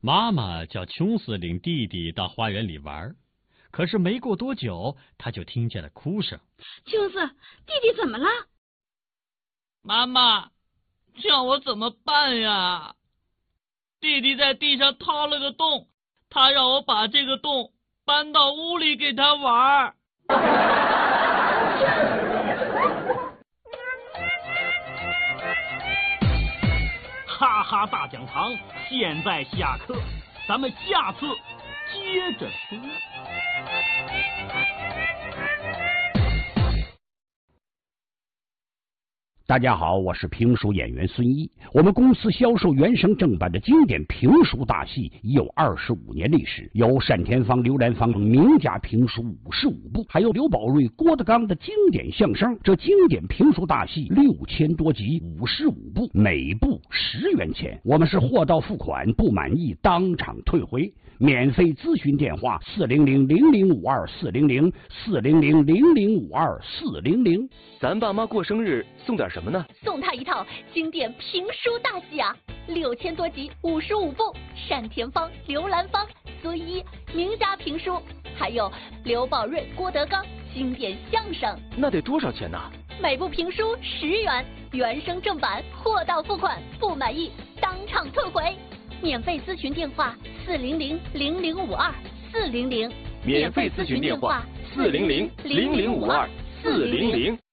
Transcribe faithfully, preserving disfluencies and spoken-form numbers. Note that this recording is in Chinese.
妈妈叫琼斯领弟弟到花园里玩，可是没过多久，他就听见了哭声。 琼斯，弟弟怎么了？ 妈妈，叫我怎么办呀？弟弟在地上掏了个洞，他让我把这个洞搬到屋里给他玩。 哈哈大讲堂现在下课，咱们下次接着说。 大家好，我是评书演员孙一。我们公司销售原声正版的经典评书大戏已有二十五年历史，有单田芳、刘兰芳等名家评书五十五部，还有刘宝瑞、郭德纲的经典相声。这经典评书大戏六千多集，五十五部，每部十元钱。我们是货到付款，不满意当场退回。免费咨询电话：四零零零零五二四零零四零零零零五二四零零。 咱爸妈过生日送点什么呢？ 送他一套经典评书大戏啊，六千多集，五十五部，单田芳、刘兰芳、孙一名家评书，还有刘宝瑞、郭德纲经典相声。 那得多少钱呢？ 每部评书十元，原声正版，货到付款，不满意当场退回。免费咨询电话：四零零零零五二四零零。 免费咨询电话：四零零零零五二四零零。